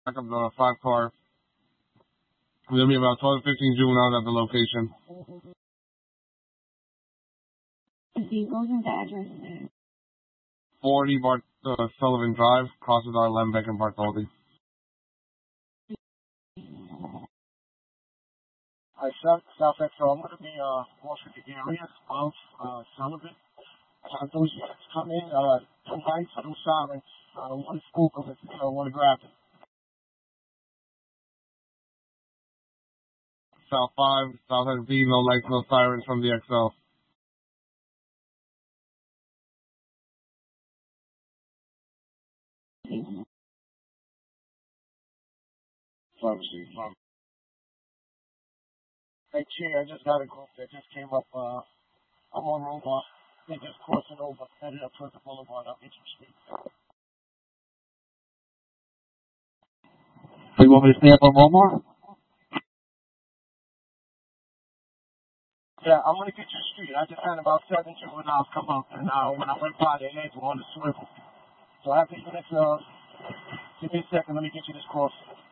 Back of the 5 car. There'll be about 12 to 15 juveniles at the location. Wasn't the address? 40 Sullivan Drive, crosses our Lembeck and Bartholdi. South Expo, I'm going to be walking the area of Sullivan. Those units come in, 2 lights, 2 sirens, 1 scoop of it, 1 grab it. South 5, South SB, no lights, no sirens from the XL. Pharmacy. Hey, Chair, I just got a group that just came up. I'm on Robot. They just crossing over, headed up towards the boulevard up Mitchell Street. So you want me to stay up on Walmart? Yeah, I'm gonna get you street. I just had about 7 juveniles come up, and when I went by, their heads were on the swivel. So after you next, give me a second, let me get you this cross.